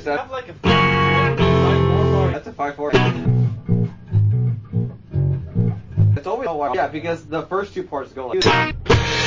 7. Have like a 5/4 That's a 5/4. It's always yeah, because the first two parts go like.